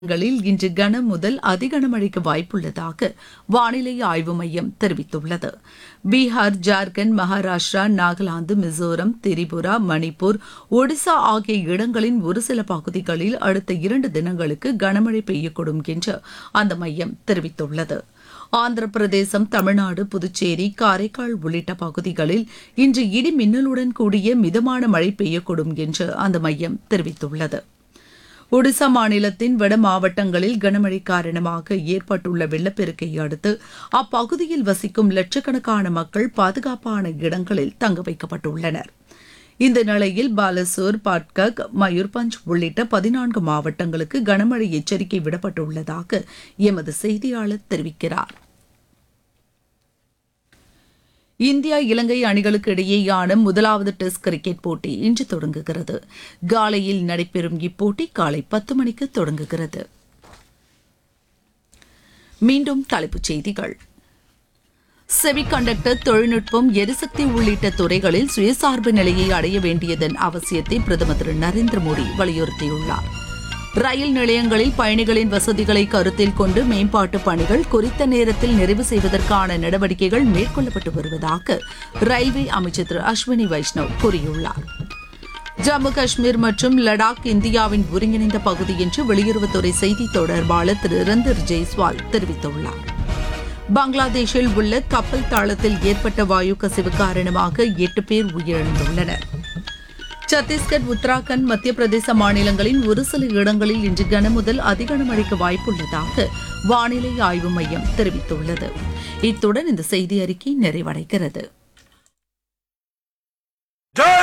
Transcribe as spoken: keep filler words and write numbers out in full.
களில் இன்று கனம் முதல் அதிகனமழைக்கு வாய்ப்புள்ளதாக வானிலை ஆய்வு மையம் தெரிவித்துள்ளது. பீகார், ஜார்க்கண்ட், மகாராஷ்டிரா, நாகாலாந்து, மிசோரம், திரிபுரா, மணிப்பூர், ஒடிசா ஆகிய இடங்களின் ஒரு சில பகுதிகளில் அடுத்த இரண்டு தினங்களுக்கு கனமழை பெய்யக்கூடும் என்று அந்த மையம் தெரிவித்துள்ளது. ஆந்திர பிரதேசம், தமிழ்நாடு, புதுச்சேரி, காரைக்கால் உள்ளிட்ட பகுதிகளில் இன்று இடி மின்னலுடன் கூடிய மிதமான மழை பெய்யக்கூடும் என்று அந்த மையம் தெரிவித்துள்ளது. ஒடிசா மாநிலத்தின் வட மாவட்டங்களில் கனமழை காரணமாக ஏற்பட்டுள்ள வெள்ளப்பெருக்கை அடுத்து அப்பகுதியில் வசிக்கும் லட்சக்கணக்கான மக்கள் பாதுகாப்பான இடங்களில் தங்க வைக்கப்பட்டுள்ளனர். இந்த நிலையில் பாலசோர், பாட்கக், மயூர்பஞ்ச் உள்ளிட்ட பதினான்கு மாவட்டங்களுக்கு கனமழை எச்சரிக்கை விடப்பட்டுள்ளதாக எமது செய்தியாளர் தெரிவிக்கிறார். இந்தியா இலங்கை அணிகளுக்கு இடையேயான முதலாவது டெஸ்ட் கிரிக்கெட் போட்டி இன்று தொடங்குகிறது. காலையில் நடைபெறும் இப்போட்டி காலை பத்து மணிக்கு தொடங்குகிறது. மீண்டும் தலைப்புச் செய்திகள். செமிகண்டக்டர் தொழில்நுட்பம், எரிசக்தி உள்ளிட்ட துறைகளில் சுயசார்பு நிலையை அடைய வேண்டியதன் அவசியத்தை பிரதமர் திரு நரேந்திர மோடி வலியுறுத்தியுள்ளார். ரயில் நிலையங்களில் பயணிகளின் வசதிகளை கருத்தில் கொண்டு மேம்பாட்டு பணிகள் குறித்த நேரத்தில் நிறைவு செய்வதற்கான நடவடிக்கைகள் மேற்கொள்ளப்பட்டு வருவதாக ரயில்வே அமைச்சர் திரு அஸ்வினி வைஷ்ணவ் கூறியுள்ளார். ஜம்மு காஷ்மீர் மற்றும் லடாக் இந்தியாவின் ஒருங்கிணைந்த பகுதி என்று வெளியுறவுத்துறை செய்தி தொடர்பாளர் திரு ரந்தர் ஜெய்ஸ்வால் தெரிவித்துள்ளார். பங்களாதேஷில் உள்ள கப்பல் தளத்தில் ஏற்பட்ட வாயு கசிவு காரணமாக எட்டு பேர் உயிரிழந்துள்ளனர். சத்தீஸ்கர், உத்தராகண்ட், மத்திய பிரதேச மாநிலங்களின் ஒரு சில இடங்களில் இன்று கனமுதல் அதிகனமழைக்கு வாய்ப்புள்ளதாக வானிலை ஆய்வு மையம் தெரிவித்துள்ளது. இத்துடன் இந்த செய்தி அறிக்கை நிறைவடைகிறது.